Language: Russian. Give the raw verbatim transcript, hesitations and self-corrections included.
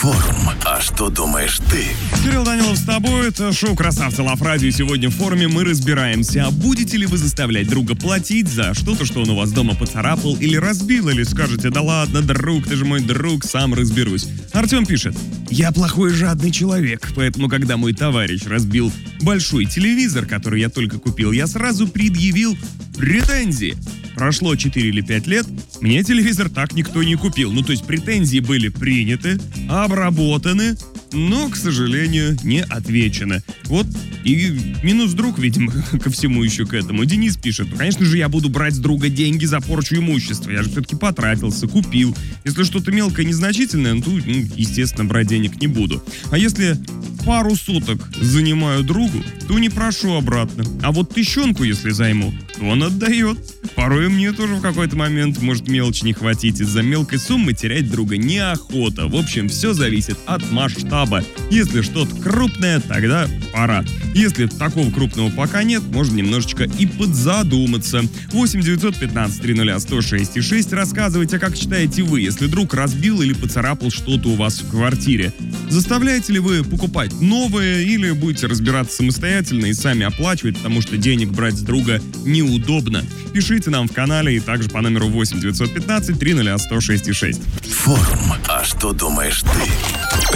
Форум. А что думаешь ты? Кирилл Данилов с тобой. Это шоу «Красавцы Лав Радио». Сегодня в форуме мы разбираемся, а будете ли вы заставлять друга платить за что-то, что он у вас дома поцарапал или разбил, или скажете: да ладно, друг, ты же мой друг, сам разберусь. Артем пишет: я плохой жадный человек, поэтому когда мой товарищ разбил большой телевизор, который я только купил, я сразу предъявил претензии. Прошло четыре или пять лет, мне телевизор так никто не купил. Ну, то есть претензии были приняты, обработаны, но, к сожалению, не отвечено. Вот и минус друг, видимо, ко всему еще к этому. Денис пишет: ну, конечно же, я буду брать с друга деньги за порчу имущества. Я же все-таки потратился, купил. Если что-то мелкое, незначительное, ну, то, ну, естественно, брать денег не буду. А если пару суток занимаю другу, то не прошу обратно. А вот тыщенку, если займу, то он отдает. Порой мне тоже в какой-то момент может мелочи не хватить. Из-за мелкой суммы терять друга неохота. В общем, все зависит от масштаба. Если что-то крупное, тогда пора. Если такого крупного пока нет, можно немножечко и подзадуматься. восемь девятьсот пятнадцать триста сто шесть и шесть. Рассказывайте, как считаете вы, если друг разбил или поцарапал что-то у вас в квартире. Заставляете ли вы покупать новое или будете разбираться самостоятельно и сами оплачивать, потому что денег брать с друга неудобно? Пишите нам в канале и также по номеру восемь девятьсот пятнадцать триста сто шесть и шесть. Форум. А что думаешь ты?